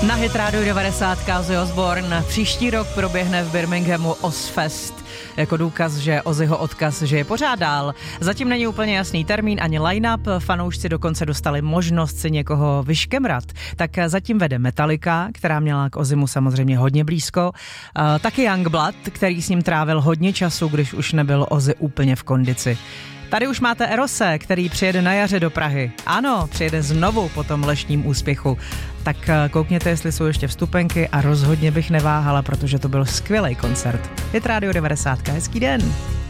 Na Hit Radio 90 Ozzy Osbourne. Příští rok proběhne v Birminghamu Ozzfest. Jako důkaz, že Ozzyho odkaz, že je pořád dál. Zatím není úplně jasný termín ani line-up, fanoušci dokonce dostali možnost si někoho vyškemrat. Tak zatím vede Metallica, která měla k Ozzymu samozřejmě hodně blízko. Taky Youngblood, který s ním trávil hodně času, když už nebyl Ozzy úplně v kondici. Tady už máte Erose, který přijede na jaře do Prahy. Ano, přijede znovu po tom lešním úspěchu. Tak koukněte, jestli jsou ještě vstupenky a rozhodně bych neváhala, protože to byl skvělý koncert. Hit Radio 90, hezký den.